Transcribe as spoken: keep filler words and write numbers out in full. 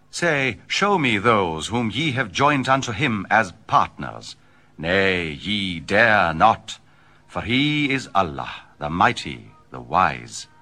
Say, show me those whom ye have joined unto him as partners. Nay, ye dare not, for he is Allah, the mighty, the wise.